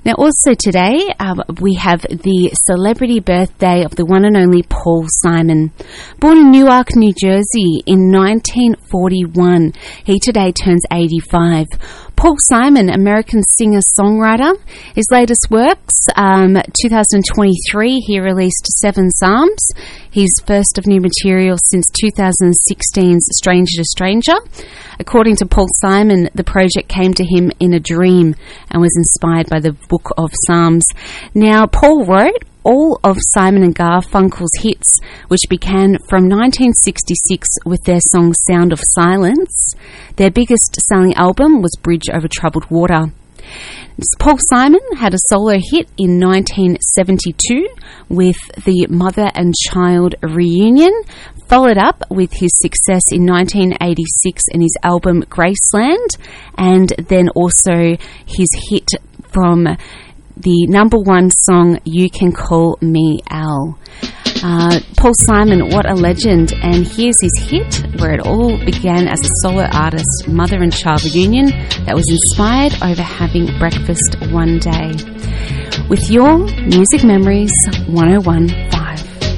Now, also today, we have the celebrity birthday of the one and only Paul Simon. Born in Newark, New Jersey in 1941, he today turns 85. Paul Simon, American singer-songwriter. His latest works, 2023, he released 7 Psalms. His first of new material since 2016's Stranger to Stranger. According to Paul Simon, the project came to him in a dream and was inspired by the Book of Psalms. Now, Paul wrote all of Simon and Garfunkel's hits, which began from 1966 with their song Sound of Silence. Their biggest selling album was Bridge Over Troubled Water. Paul Simon had a solo hit in 1972 with the Mother and Child Reunion, followed up with his success in 1986 in his album Graceland, and then also his hit from the number 1 song, You Can Call Me Al. Paul Simon, what a legend, and here's his hit where it all began as a solo artist, Mother and Child Reunion, that was inspired over having breakfast one day. With your Music Memories 101.5.